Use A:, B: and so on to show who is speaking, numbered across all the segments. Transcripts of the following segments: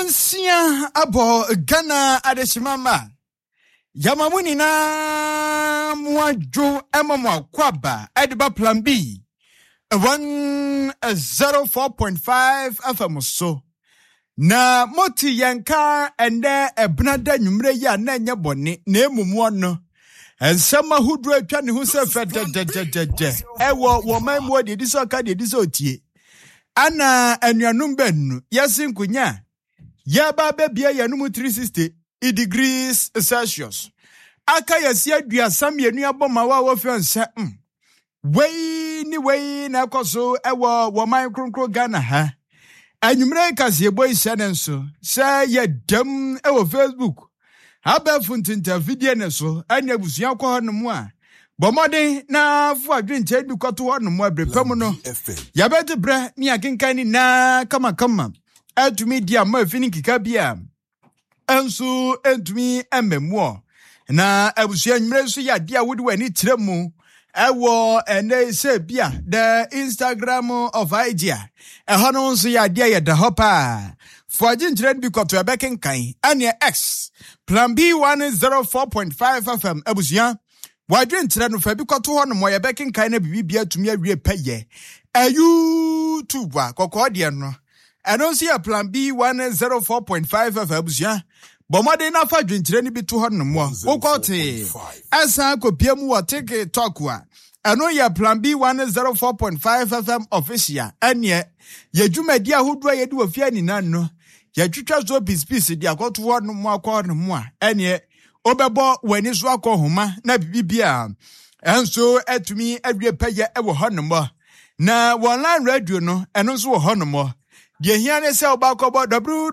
A: Nonsia abo Ghana adeshimama. Yamamuni na mwajo emamwa kwaba ediba plan B. 104.5 FM so. Na moti yanka ende ebnada nyumre ya na nya boni na emumu no. Ensama hudro atwa ne ho se fedededede. Ewo wo manmo de diso ka de diso tie. Ana anuanum benu yasin kunya. Yaba bebia yanum 360 degrees Celsius. Aka yasia dua samienu aboma wa wo fianse. Wei na koso ewo wo man kronkro Ghana ha. Anyumre kase boy shanenso. Sa ye dam ewo Facebook. Habe funtinta video ne so anya busuan kwa hono a. Bomode na fu adwinche bi kwato hono mu abrepam no. Ya bete bre ni akenkan ni na kama. Atumi dia ma fini kika bia. Enso entumi ememu. Na abusuan nyumre so ya dia wodi wani tiremu. Ewo ene se bia the Instagram of idea. Hono nso ya dia ya da hopa. For Jinjred be got to a back and kind, and your X. Plan B 104.5 FM, Abusia. Why didn't you know because 200 more back and kind of be to me a repay? A YouTuber, Cocodian. I don't see a plan B 104.5 FM, Abusia. But more than enough, I didn't be 200 more. Okote. As I could be more take a talkwa. I know your plan B 104.5 FM official, and yet, ye jume dia who do ye do a fiani nano. Ye chucha so piece dia got one more corner more, and yet, Obebo when is rock or homa, na bibia. And so, to me, every payer ever honor. Na one line radio no, and also honor. Ye hear sell back about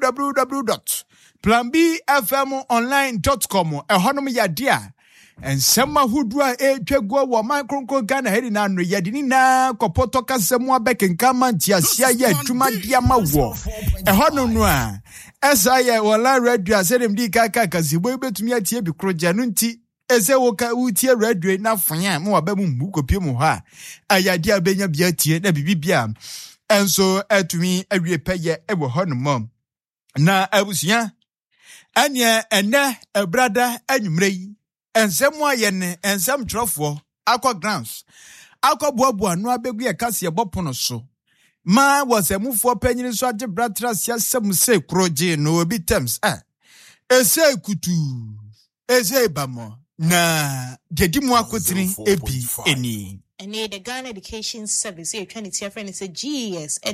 A: www.planbfmonline.com, a honor ya dear. And sema hudwa chegwa wa micronco Ghana hedi na no yedini na kopoto kasemwa beken kama ntiasia ye dwuma dia ma wo e hono no a esa ye wala radio asem di kaka kasibo betumi atie bi kroja no nti ese wo ka utie radio na fanya mo wa ba mu kopie mu ha ayade abenya bia tie na bibibia enso atumi awie peye e wo hono mom na abusia anya ene brada anwumrei ensem ayene ensem trofo akwa grounds akwa boaboa no abegu ye kase ye bopono so ma wasemufo panyini so ade bratra siasem se kroje no obi terms ese kutu ese bamo na dedimu akotiri ebi eni.
B: And the Ghana Education Service, here, trying to friend is a GES, and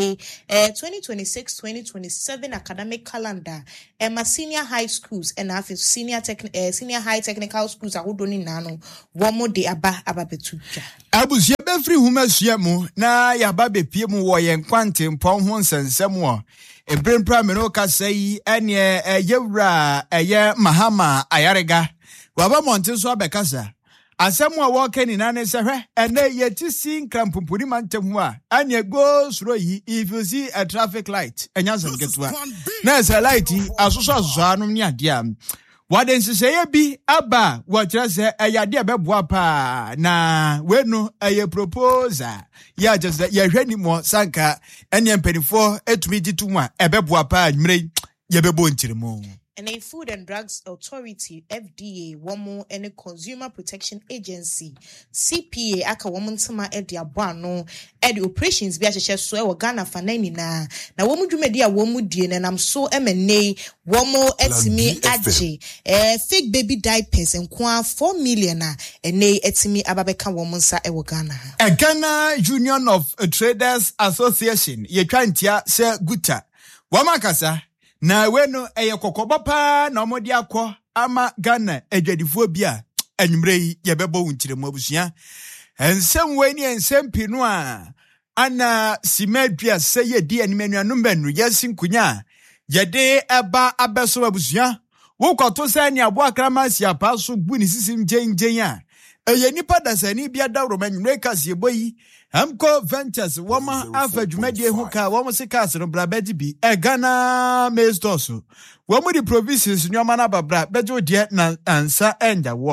B: 2026-2027 academic calendar, and my senior high schools, and after senior high technical schools are holding nano, one more day ababetuja.
A: Abus ye free humus na yababe piemu woyen quantum pon honsen semwa. A brain primero ka say, and ye Mahama Ayarega, Waba Montes Wabekasa. Asemwa walking in an answer, and they yet to see Crampupuri Mantemwa, and ye goes roy if you see a traffic light, and Yanson gets one. There's a lighty, as so zanum diam. What then say be abba, what just a yadia bebwapa, na, bueno, a proposer. Ya just that ye ready more sanka, and yen penny for 8 a bebwapa, mre, ye bebonchimo.
B: And a Food and Drugs Authority, FDA, WOMO, and a Consumer Protection Agency, CPA, aka woman sama edia bano, edi operations be ache so e Ghana fanani na womu dwumedia womu die na nam so MNA womo etimi aje fake baby diapers nkwa 4 million na ene etimi ababeka womu nsa e Ghana.
A: A Ghana Union of Traders Association, ye twantia se guta. Wamakasa na weno eye kokoba pa na omodi akọ ama Ghana adwadifo bia anwumrei ye bebo wuntiremu abusua ensem weni ensem pinu a ana simedua seye di animanuanum banu yesin kunya yede eba abeso abusua wo kwato sa ni abo akrama si apa so bu ni sisim jenjen a eye nipa dasani bia da romanwumrei kase boyi Amco Ventures, Woma Alpha Jumedia Huka, Womasi Castle, Brabedi B, a Ghana Maze Dosso. Womu the provinces, Nyamana Babra, Bejo Diet, Nansa, and the war.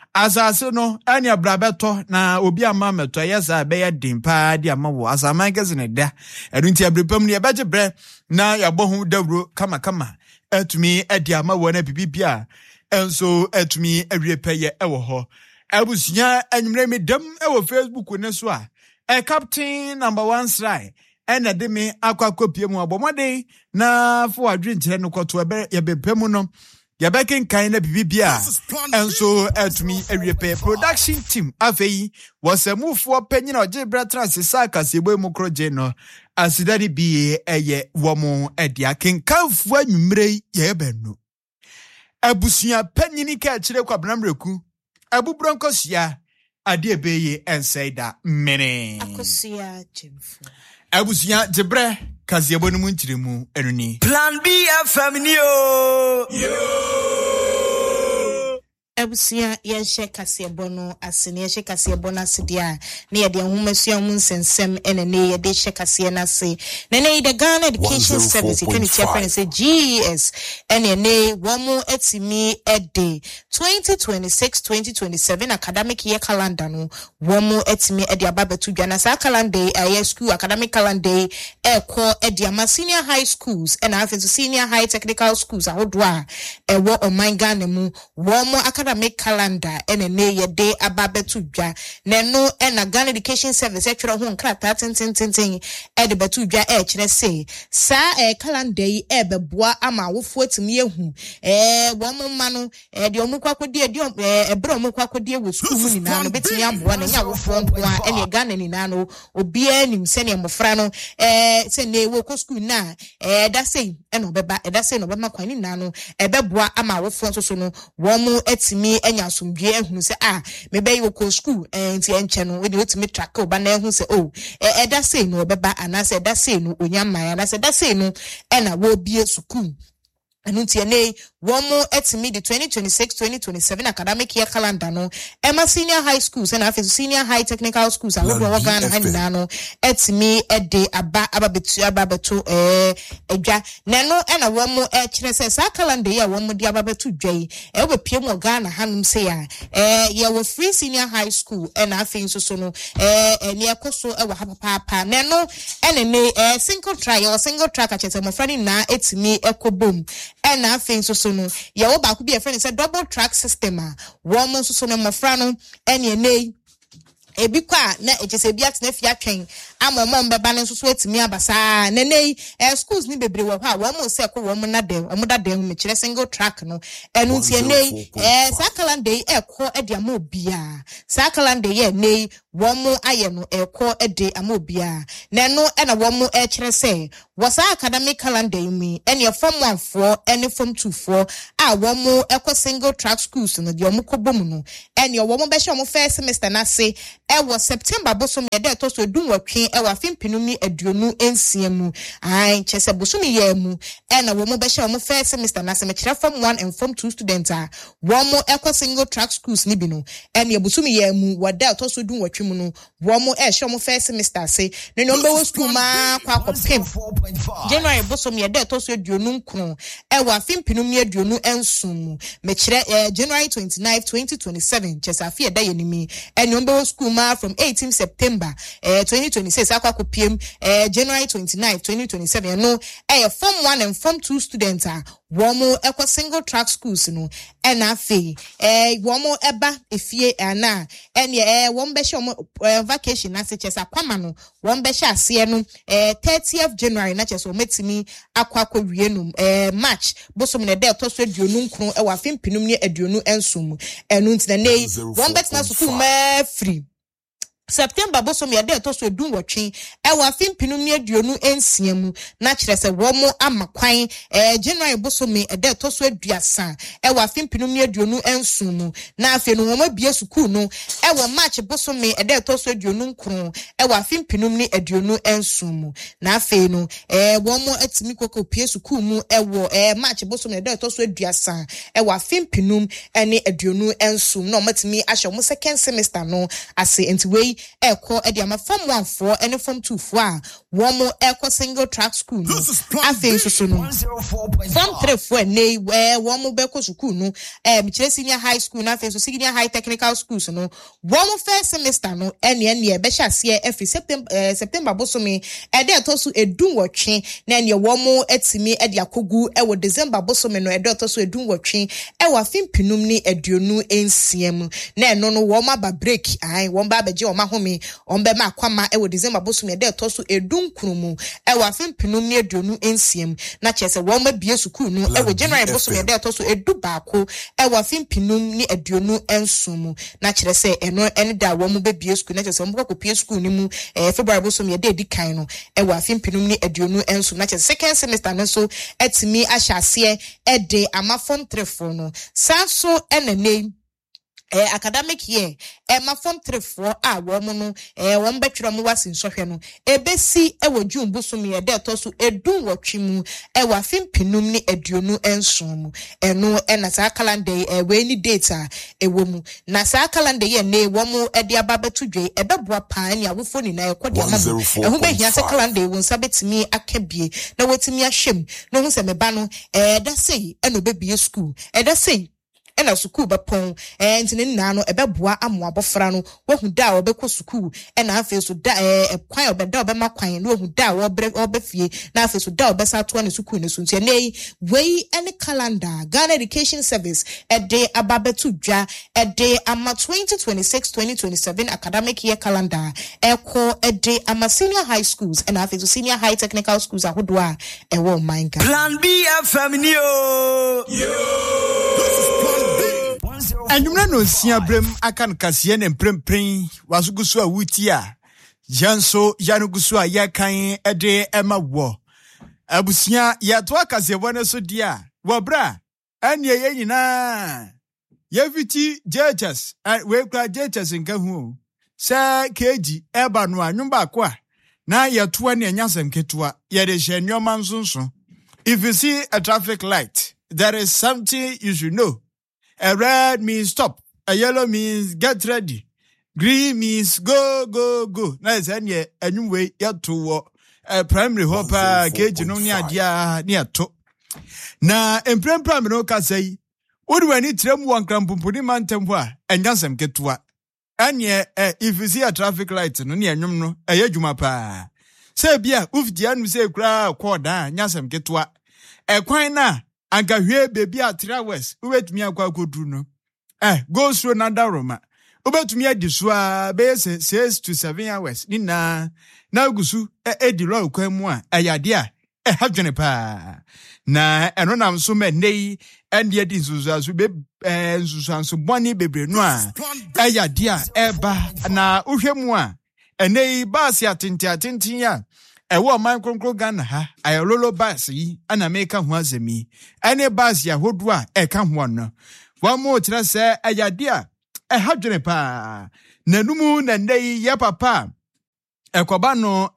A: asase no anya brabeto na obi ama meto yesa be ya dimpa di ama wo asama nkese ne da enu nti abrepam ne beje bre na yabo hu dawro kama atumi adi ama wo na bibibia enso atumi awiepeye ewo ho abusunya anwumre me dam ewo Facebook ne so a captain number 1 sry ena de me akwakopie mu abomode na fo adwe nkyere no kwoto ye bepam no ya bekin kan na bibibia enso atumi awiepe production team afei wasamufo panyina oje bratrans saka sebo mu kroje no asidari bi eye womo edia kenkanfo anwumre ye benu abusuya panyini ka kire kwabnamreku abubronkosia ade ebeye ensaida mene
B: akosia jemfo
A: abusuya jebre kasiebo no mu ntiremu enuni
C: Plan B FMNio
B: Ebusia yenshe kasebo no asene yenshe kasebo na sedia na yede ahomasuya mu nsensem ene yede hye kase na se nene the Ghana Education Service can chairman say GES ene womo etimi ede 2026-2027 academic year calendar no womo etimi ede ababetu dwana sa calendar aye school academic calendar ekọ ede ama senior high schools and after senior high technical schools ahodo a ewo oman Ghana mu womo academic calendar ene yede ababetu dwa neno ena Ghana Education Service etwere ho nkrata tintintintin ede betu dwa kire se sa calendar yi beboa ama awofo atimi ehu womo ma no de omukwakodie de ebre omukwakodie wo school ni na no betimi aboa na nya awofo nko a ene Ghana ni na no obi anim se ne mofra no se ne wo ko school na da sei ene obeba da sei no bema kwan ni na no beboa ama awofo nso so no womo atimi enya asomdwe ehunu se mebe wo ko school nti enche no we de otimi track oba na ehunu se da sei no obeba anase da sei no onyama anase da sei no ena wo bie school anunti ene womo etimi the 2026-2027 academic year calendar no ema senior high schools and after senior high technical schools ahodo wagan hanina no etimi ede ababetu edwa neno ena womo kire se sa calendar ya womo de ababetu dwai we piem Ghana hanum se ya ye wo free senior high school and after so no ene ekoso e wa papa neno ene ne single track achete mo frani na etimi ekobom ena afin so no ye wo ba ku bi e friend say double track system a wo mo so no mafra no ene nei ebi kwa na ejese bi atena fi atwen amomom beba no so etimi abasa nenei schools ni bebre wo ha wo mo se ko wo mo na dem mo da dem me kire single track no enu tie nei sa calendar ekọ ede ama obia sa calendar ye nei wo mo aye no ekọ ede ama obia nenu ena wo mo kire se wo sa academic calendar mi ene form 1 4 ene form 2 4 a wo mo ekọ single track schools no de mo kobom no ene wo mo be hye mo first semester na se ewo September bosom ye de to so dunwatwe ewa fimpinumi aduonu ensiamu chese bosom ye mu ena wo mo be hye mo first semester na se me kire form 1 and form 2 students a wo mo ekọ single track schools ni bi no ene bosom ye mu wo de to so dunwatwe mu no wo mo hye mo first semester se ne no be wo school ma kwa kopem January bosom ye de to so aduonu nkron ewa fimpinumi aduonu ensum me kire January 29 2027 chese afie da ye ni mi ene no school ma from 18 September 2026 akwa PM January 29 2027 no form 1 and form 2 students are womo ekwa single track schools no ena afi womo eba efie ana ene won be hye vacation na se chesa kwama no won be hye ase no 30th January na chesa ometimi akwa wie no March bosom ne de to so aduonu nkron ewa fimpinum ne aduonu ensum enu ntina nei won betina school ma free September bosom ye de to so dunwotwe ewa fimpinum ne aduonu ensiamu na kire se wo mo amakwan January bosom e de to so aduasa ewa fimpinum ne aduonu ensumu na afi no wo ma bie school no ewa March bosom e de to so aduonu nkron ewa fimpinum ne aduonu ensumu na afi no wo mo atimi kokko pie school mu ewo March bosom e de to so aduasa ewa fimpinum ene aduonu ensum no matimi ahye mo second semester no ase enti we ekọ ede ama form 1 4 ene form 2 4 a womo echo single track school no afen so no form 3 for nei womo beko school no senior high school na afen so senior high technical schools no womo first semester no ene be hya se every September bosome e de to so edun wotwe na ene womo atimi e de akogu e wo December bosome no e de to so edun wotwe e wa fimpinum ni aduonu ensiam na eno no womo ba break won ba beje o ma home on be ma kwama e wo December bosome e de to so edun kurumu e wa fimpinum ni aduonu ensiam na chese womo bie school no e wo January bosome e de to so edu baako e wa fimpinum ni aduonu ensumu na kire se eno ene da womo be bie school na chese womo ko pie school ni mu February bosome e de di kan no e wa fimpinum ni aduonu ensumu na chese second semester no so etimi ahyase e de amafon trefo no sanso enene academic year ma form 3 for womo no won betwero mo wasin sohwe no ebesi wo June bosome e de to so edun wotwe mu wa fimpinum ni aduonu enson mu eno na sa calendar we ni data wo mu na sa calendar ye ne wo mu de ababeto dwe beboa pa ne awofo ni na ekode amamu ho be hia sa calendar won sabetimi akabie na wotimi ahwem no hu se meba no da sei eno bebie school da sei ena school bepon ntine nna no ebeboa amo abofra no wahu da obekọ school ena afi so da kwan obeda obema kwan no wahu da obefie na afi so da obesa to ne school ne so ntia nei wei any calendar Ghana Education Service ede ababetu dwa ede ama 2026-2027 academic year calendar eko ede ama senior high schools ena afi so senior high technical schools ahodo a ewo manga
C: Plan B FM ni o
A: Anjumna no sia brem akan kase ne mprempren wasugusu a wuti a janso yanugusu a yakan ede ema wo abusia yato akase wona so dia wo bra anye ye nyina yeviti JHS we kwa JHS nka hu sa keji eba no anwumba ko a na yato ne anyasem ketua ye de hye nyoma nsonso. If you see a traffic light, there is something you should know. A red means stop. A yellow means get ready. Green means go, go, go. Na any anyway yet to primary hopper cage no near dia near to. Na primary no ka say, would when it trem one crampuni man temwa and yansem ketua. And if you see a traffic light no near no a yajuma pa. Say bia uf dian say cra quarter yansem ketua. A quina. Anka hwe baby a 3 hours ubetumi akwa kodru no go through Nandaroma ubetumi adiso a be 6 to 7 hours ni na gusu edi lo kwa mu a ayade a hadwene pa na eno nam so me nei ende edi nsusu be nsusu boni bebre no a ayade a eba na uhwe mu a enei basi atenti ya ewo man kronkro Ghana ha ayololo bus yi ana meka ho azemi ene bus ya hodo a eka ho no wamo kire se ayade a hadwene pa nanumu na ndei ya papa ekoba no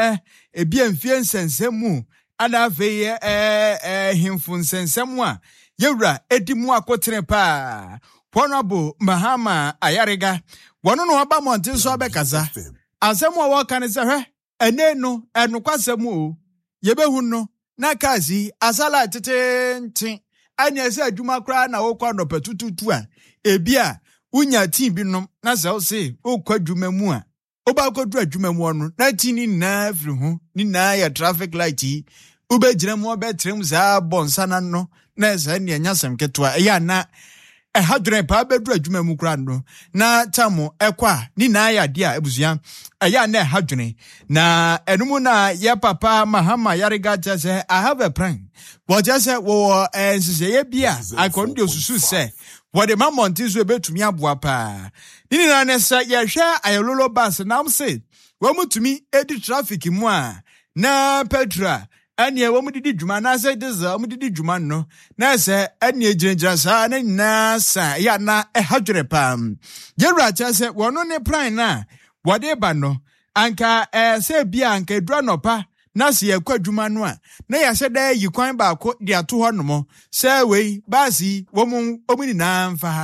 A: ebi amfie nsensemu ana fe himfu nsensemu a yewura edimu akotere pa Honorable Mahama Ayariga wono no aba monte so abekaza asemu a woka ne se hwe ene no kwasemu yebehu no na kazi asala tetenti anya se adwuma kra na wokwa no patututu a ebia unya tin bi no na se o se okwa adwuma mu a oba kodru adwuma mu no na tini na firi ho ni na ya traffic light yi ubegyina mu obetrem za bonsa na no na se ne anyasem ketwa ya na hadren pa bedru adwuma mu kra no na tamo ekwa ni na ya dia ebusua ya na hadren na enumu na ya papa Mahama Yariga say I have a plan but just say wo nsese bia akondo susu say what the mamonti so betumi aboa pa ni na ne say ye hwe ayololo bus na am say wo mutumi edi traffic mu a na petra anye wo mudidi dwuma na say this wo mudidi dwuma no na say anye girengira sa na sa ya na hadwere pam yewra cha say wono ne plan na wode ba no anka say bia anka edura no pa na se yakwa dwuma no a na ya hye da yi kwan ba ko de ato ho no mo say we basi wo mu omuni na mfa ha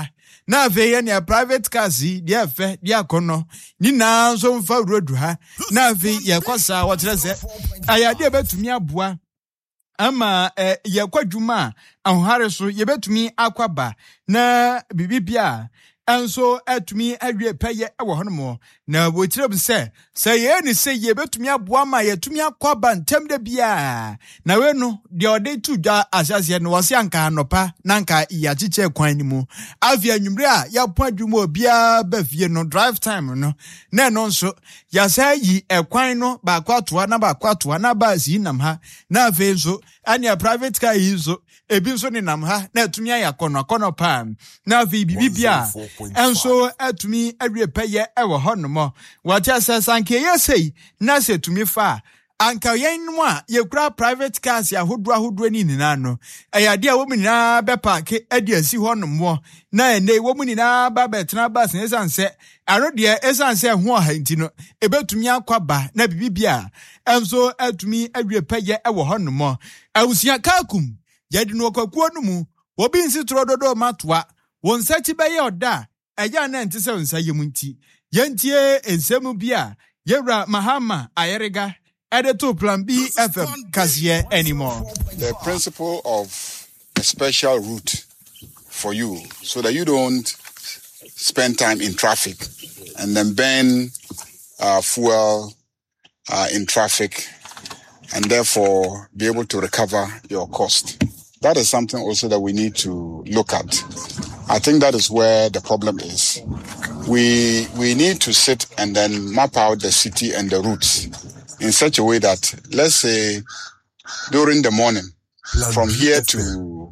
A: na ve ye ne private cars dia fe dia kono ni na so mfa road ha na ve ye kwasa wotre se ayade betumi aboa ama ye kwadwuma ahohare so ye betumi akwaba na bibibia anso atumi awie peye ewo hono na botirem se ye ni se ye betumi aboa ma ye tumi akwaba ntem de bia na we no de ode tudwa asase no wose anka anopa na anka yachiche kwan ni mu avia nwumre a ya po adwuma obia ba fie no drive time no na no nso ya sai yi ekwan no ba kwatoa na ba si nam ha na ave nso ania private car yi nso ebi nso ni nam ha na atumi ayakono pa na ave bibibia enso atumi awie peye ewo hono wate asasanke yesei na se tumi fa anka yennu a yekura private cars ahodo ni nina no eyade a wo munina be park adi asi hono na ene wo munina ba betena ba sense arode esanse ho ha ntino ebetumi akwaba na bibibia enso atumi awie peye ewo hono awusia kakum yadi no kwakuo no mu wo bi nsi trododo matoa won sachi beye oda eja na ntise nsa yemunti yentie ensemu bia yewra Mahama Ayerega editor Plan B FM Kazie anymore.
D: The principle of a special route for you so that you don't spend time in traffic and then burn fuel in traffic and therefore be able to recover your cost. That is something also that we need to look at. I think that is where the problem is. We need to sit and then map out the city and the routes in such a way that, let's say, during the morning, from here to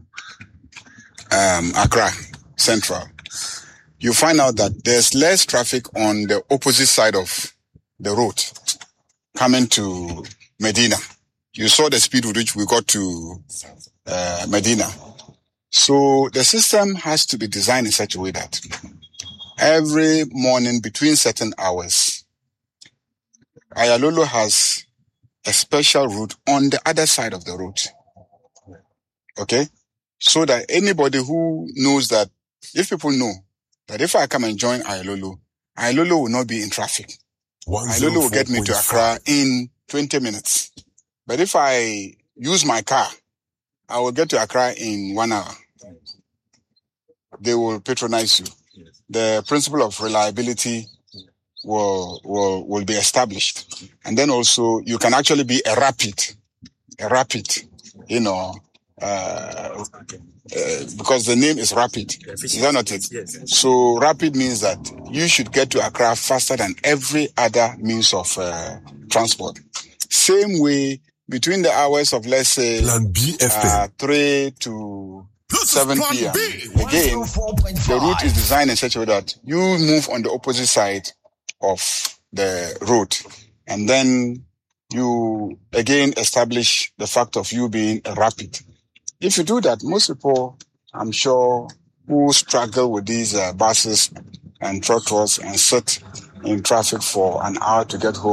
D: Accra Central, you find out that there's less traffic on the opposite side of the road coming to Medina. You saw the speed with which we got to Medina. So the system has to be designed in such a way that every morning between certain hours, Ayalolo has a special route on the other side of the road. Okay? So that anybody who knows that, if people know that if I come and join Ayalolo will not be in traffic. Ayalolo will get me to Accra in 20 minutes. But if I use my car, I will get to Accra in 1 hour. They will patronize you. The principle of reliability will be established. And then also you can actually be a rapid, because the name is Rapid. Is that not it? Yes. So Rapid means that you should get to Accra faster than every other means of transport. Same way between the hours of, let's say, 3 to 7 p.m. Again, the route is designed in such a way that you move on the opposite side of the road. And then you, again, establish the fact of you being a rapid. If you do that, most people, I'm sure, who struggle with these buses and trotters and sit in traffic for an hour to get home,